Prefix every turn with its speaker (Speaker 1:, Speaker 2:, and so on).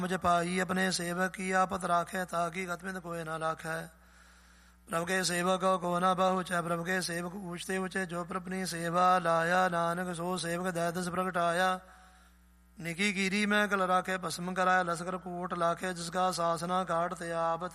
Speaker 1: जपाई अपने सेवक की आपत राखे, ताकि गतमित कोई न लाखे। प्रभु के सेवक को न बहुचे, प्रभु के सेवक ऊँचते ऊँचे, जो प्रभु अपनी सेवा लाया, नानक सो सेवक दैदस प्रगटाया। निकी गिरी में कल राखे, भस्म कराया लश्कर कूट लाखे, जिसका सासना काट त्याबत